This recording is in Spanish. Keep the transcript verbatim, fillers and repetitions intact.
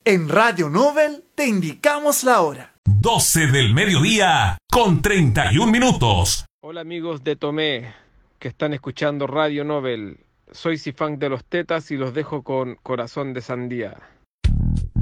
En Radio Nobel te indicamos la hora. doce del mediodía con treinta y un minutos. Hola amigos de Tomé que están escuchando Radio Nobel. Soy Sifang de los Tetas y los dejo con Corazón de Sandía.